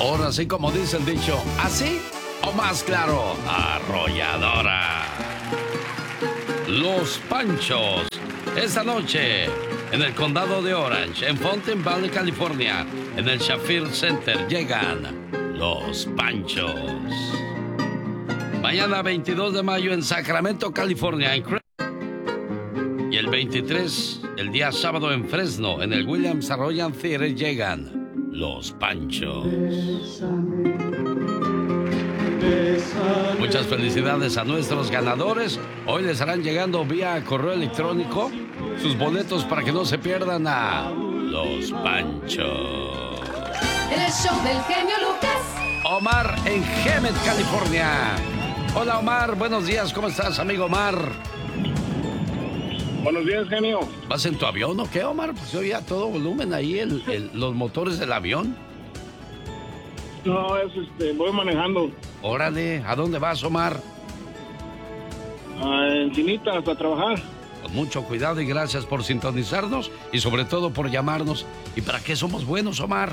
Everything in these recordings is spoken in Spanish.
Ahora sí, como dice el dicho, ¿así o más claro? Arrolladora. Los Panchos. Esta noche, en el condado de Orange, en Fountain Valley, California, en el Shafir Center, llegan Los Panchos. Mañana 22 de mayo en Sacramento, California, y el 23, el día sábado en Fresno, en el Williams Arroyan Theater, llegan Los Panchos. Muchas felicidades a nuestros ganadores. Hoy les estarán llegando vía correo electrónico sus boletos para que no se pierdan a Los Panchos. El show del genio Lucas. Omar en Hemet, California. Hola Omar, buenos días, ¿cómo estás, amigo Omar? Buenos días, genio. ¿Vas en tu avión o qué, Omar? Pues yo oía a todo volumen ahí los motores del avión. No, voy manejando. Órale, ¿a dónde vas, Omar? A Encinitas, a trabajar. Con mucho cuidado y gracias por sintonizarnos y sobre todo por llamarnos. ¿Y para qué somos buenos, Omar?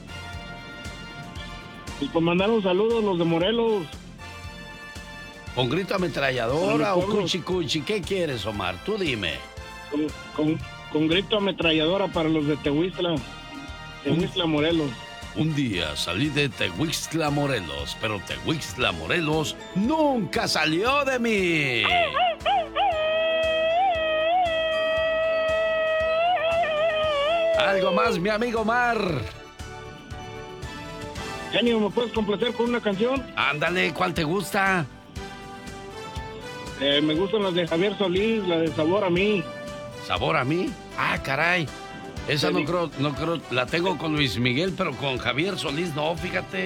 Y por mandar un saludo a los de Morelos. ¿Con grito ametralladora o cuchi cuchi? ¿Qué quieres, Omar? Tú dime. Con grito ametralladora para los de Tehuistla. Tehuistla, Morelos. Un día salí de Tehuistla, Morelos, pero Tehuistla, Morelos nunca salió de mí. Algo más, mi amigo Omar. Genio, ¿me puedes complacer con una canción? Ándale, ¿cuál te gusta? Me gustan las de Javier Solís, la de Sabor a Mí. ¿Sabor a Mí? Ah, caray. Esa no creo, la tengo con Luis Miguel, pero con Javier Solís no, fíjate.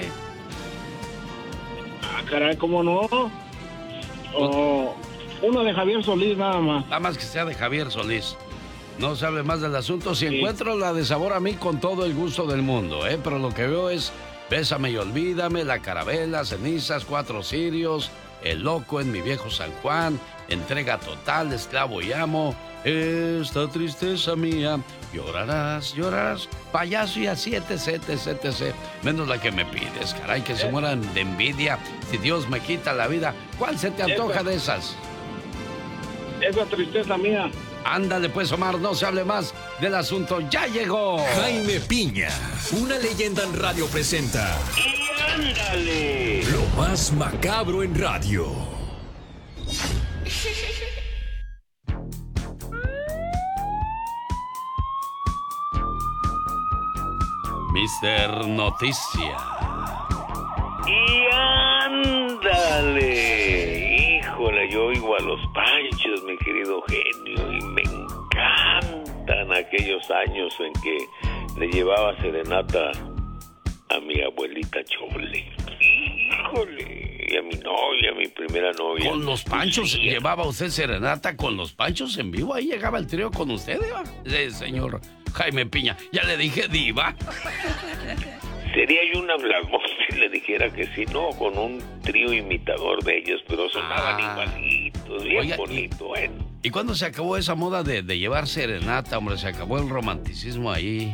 Ah, caray, ¿cómo no? Uno de Javier Solís nada más. Nada más que sea de Javier Solís. No sabe más del asunto. Si encuentro la de Sabor a Mí, con todo el gusto del mundo, pero lo que veo es Bésame y Olvídame, La Carabela, Cenizas, Cuatro Cirios, El Loco en Mi Viejo San Juan, Entrega Total, Esclavo y Amo, Esta Tristeza Mía, Llorarás, Llorarás, Payaso y así, etc, etc, etc. Menos la que me pides, caray, que se mueran de envidia si Dios me quita la vida. ¿Cuál se te antoja de esas? Esa Tristeza Mía. Ándale pues, Omar, no se hable más del asunto. ¡Ya llegó! Jaime Piña, una leyenda en radio presenta. ¡Y ándale! Lo más macabro en radio. Mister Noticia. ¡Y ándale! Híjole, yo oigo a los Panchos, mi querido genio, y me encantan aquellos años en que le llevaba serenata a mi abuelita Chole. Híjole, y a mi novia, a mi primera novia. ¿Con los Panchos Sí. llevaba usted serenata con los Panchos en vivo? Ahí llegaba el trío con usted, ¿Diva? Sí, señor Jaime Piña. Ya le dije diva. Sería yo un hablador si le dijera que sí, no, con un trío imitador de ellos, pero sonaban igualitos, bien Oiga, bonito, bueno. ¿Y cuándo se acabó esa moda de llevar serenata, hombre? Se acabó el romanticismo ahí.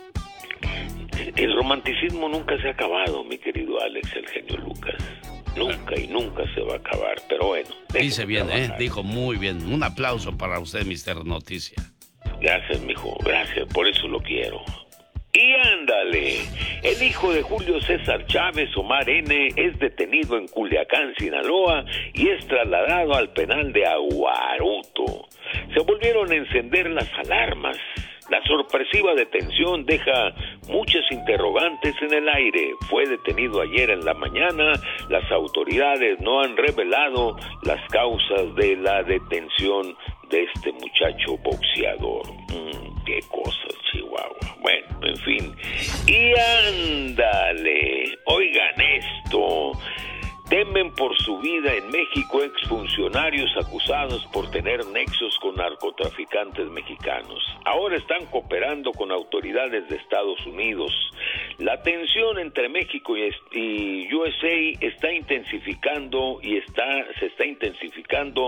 El romanticismo nunca se ha acabado, mi querido Alex, el genio Lucas. Nunca y nunca se va a acabar, pero bueno. Dice bien, dijo muy bien. Un aplauso para usted, Mister Noticia. Gracias, mijo, gracias, por eso lo quiero. Y ándale, el hijo de Julio César Chávez, Omar N., es detenido en Culiacán, Sinaloa, y es trasladado al penal de Aguaruto. Se volvieron a encender las alarmas. La sorpresiva detención deja muchas interrogantes en el aire. Fue detenido ayer en la mañana. Las autoridades no han revelado las causas de la detención de este muchacho boxeador. Qué cosas, Chihuahua. Bueno, en fin. Y ándale, oigan esto. Temen por su vida en México exfuncionarios acusados por tener nexos con narcotraficantes mexicanos. Ahora están cooperando con autoridades de Estados Unidos. La tensión entre México y USA está intensificando y se está intensificando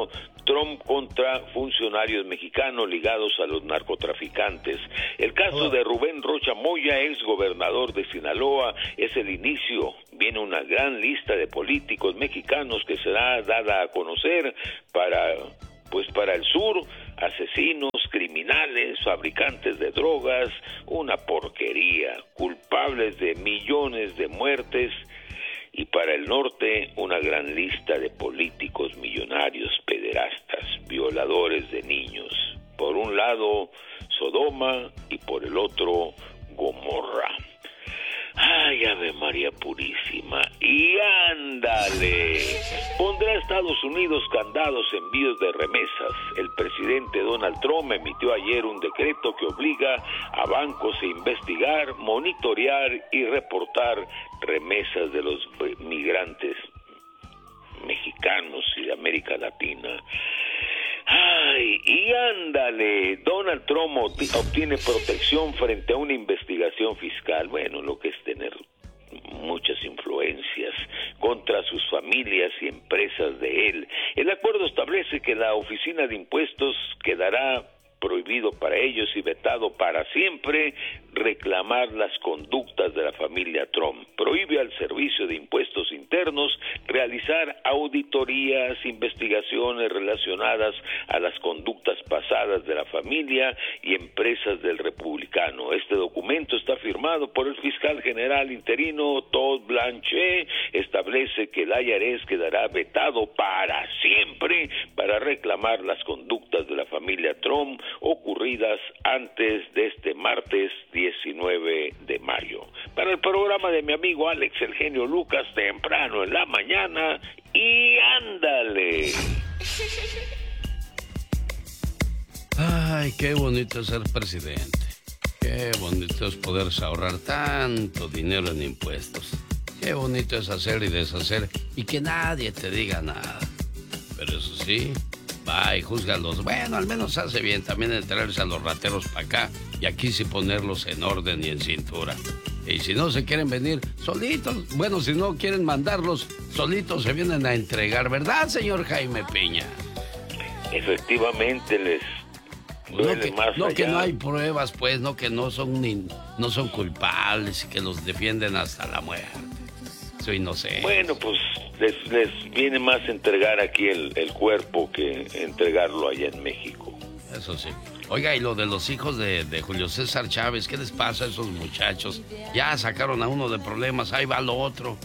Trump contra funcionarios mexicanos ligados a los narcotraficantes. El caso de Rubén Rocha Moya, ex gobernador de Sinaloa, es el inicio. Viene una gran lista de políticos mexicanos que será dada a conocer para el sur, asesinos, criminales, fabricantes de drogas, una porquería, culpables de millones de muertes. Y para el norte, una gran lista de políticos millonarios, pederastas, violadores de niños. Por un lado, Sodoma, y por el otro, Gomorra. ¡Ay, Ave María Purísima! ¡Y ándale! Pondrá a Estados Unidos candados en envíos de remesas. El presidente Donald Trump emitió ayer un decreto que obliga a bancos a investigar, monitorear y reportar remesas de los migrantes mexicanos y de América Latina. ¡Ay! Y ándale, Donald Trump obtiene protección frente a una investigación fiscal. Bueno, lo que es tener muchas influencias contra sus familias y empresas de él. El acuerdo establece que la Oficina de Impuestos quedará prohibido para ellos y vetado para siempre reclamar las conductas de la familia Trump. Prohíbe al Servicio de Impuestos Internos realizar auditorías, investigaciones relacionadas a las conductas pasadas de la familia y empresas del republicano. Este documento está firmado por el fiscal general interino Todd Blanche. Establece que el IRS quedará vetado para siempre para reclamar las conductas de la familia Trump ocurridas antes de este martes 19 de mayo. Para el programa de mi amigo Alex El Genio Lucas, temprano en la mañana, y ándale. Ay, qué bonito es ser presidente. Qué bonito es poderse ahorrar tanto dinero en impuestos. Qué bonito es hacer y deshacer y que nadie te diga nada. Pero eso sí, va y júzgalos. Bueno, al menos hace bien también de traerse a los rateros para acá y aquí sí ponerlos en orden y en cintura. Y si no se quieren venir solitos, bueno, si no quieren mandarlos, solitos se vienen a entregar, ¿verdad, señor Jaime Piña? Efectivamente, les duele más no allá. Que no hay pruebas, pues, no que no son culpables y que los defienden hasta la muerte. Soy inocente. Bueno, pues les viene más entregar aquí el cuerpo que entregarlo allá en México. Eso sí. Oiga, y lo de los hijos de Julio César Chávez, ¿qué les pasa a esos muchachos? Ya sacaron a uno de problemas, ahí va lo otro.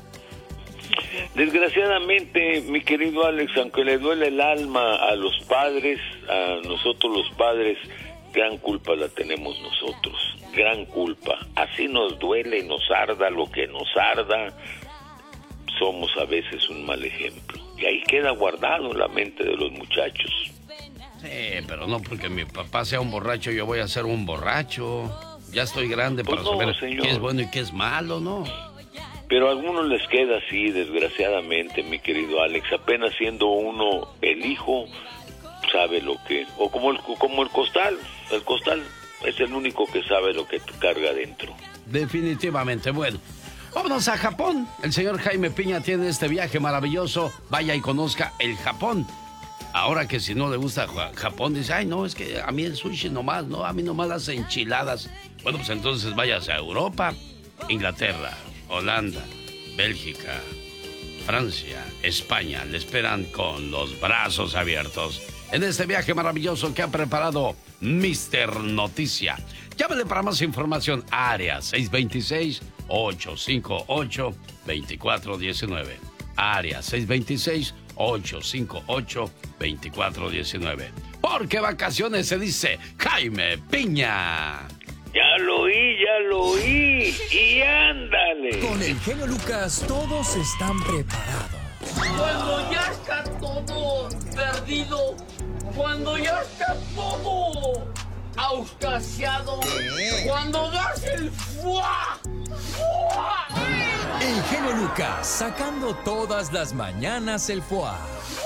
Desgraciadamente, mi querido Alex, aunque le duele el alma a los padres, a nosotros los padres, gran culpa la tenemos nosotros, gran culpa. Así nos duele y nos arda lo que nos arda, somos a veces un mal ejemplo. Y ahí queda guardado en la mente de los muchachos. Sí, pero no porque mi papá sea un borracho, yo voy a ser un borracho. Ya estoy grande para saber qué es bueno y qué es malo, ¿no? Pero a algunos les queda así, desgraciadamente, mi querido Alex. Apenas siendo uno el hijo, sabe lo que... O como el costal. El costal es el único que sabe lo que carga dentro. Definitivamente. Bueno, vámonos a Japón. El señor Jaime Piña tiene este viaje maravilloso. Vaya y conozca el Japón. Ahora que si no le gusta Japón, dice, ay, no, es que a mí el sushi nomás, no, a mí nomás las enchiladas. Bueno, pues entonces váyase a Europa, Inglaterra, Holanda, Bélgica, Francia, España. Le esperan con los brazos abiertos en este viaje maravilloso que ha preparado Mr. Noticia. Llámale para más información a área 626-858-2419. Área 626-858-2419. Porque vacaciones se dice Jaime Piña. Ya lo oí, y ándale. Con el genio Lucas todos están preparados. Cuando ya está todo perdido, cuando ya está todo auscasiado, cuando das el ¡fua! ¡Fua! El genio Lucas sacando todas las mañanas el foie.